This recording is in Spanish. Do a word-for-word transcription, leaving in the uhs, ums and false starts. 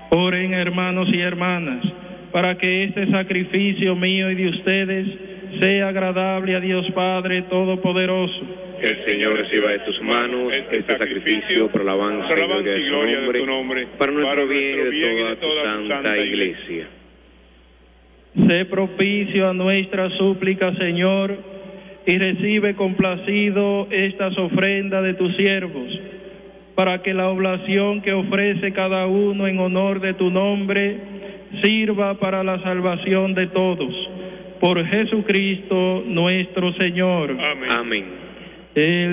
Oren, hermanos y hermanas, para que este sacrificio mío y de ustedes sea agradable a Dios Padre Todopoderoso. Que el Señor reciba de tus manos este sacrificio por alabanza y gloria de tu nombre, para nuestro bien y de toda tu santa iglesia. Sé propicio a nuestra súplica, Señor, y recibe complacido estas ofrendas de tus siervos, para que la oblación que ofrece cada uno en honor de tu nombre sirva para la salvación de todos. Por Jesucristo nuestro Señor. Amén. Amén. El